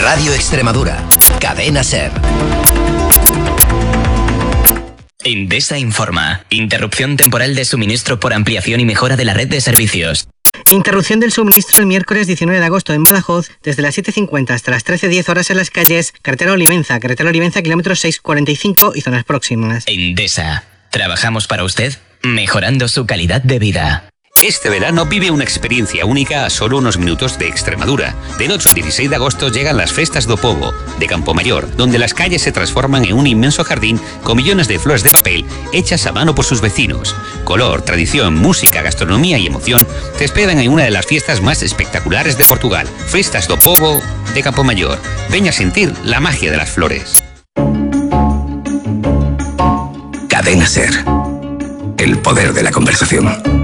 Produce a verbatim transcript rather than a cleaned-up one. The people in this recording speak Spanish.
Radio Extremadura. Cadena SER. Endesa informa. Interrupción temporal de suministro por ampliación y mejora de la red de servicios. Interrupción del suministro el miércoles diecinueve de agosto en Badajoz, desde las siete cincuenta hasta las trece diez horas en las calles Carretera Olivenza, Carretera Olivenza, kilómetros seis cuarenta y cinco y zonas próximas. Endesa. Trabajamos para usted, mejorando su calidad de vida. Este verano vive una experiencia única a solo unos minutos de Extremadura. Del ocho al dieciséis de agosto llegan las Festas do Pobo, de Campomayor, donde las calles se transforman en un inmenso jardín con millones de flores de papel hechas a mano por sus vecinos. Color, tradición, música, gastronomía y emoción te esperan en una de las fiestas más espectaculares de Portugal. Festas do Pobo de Campomayor. Ven a sentir la magia de las flores. Cadena SER. El poder de la conversación.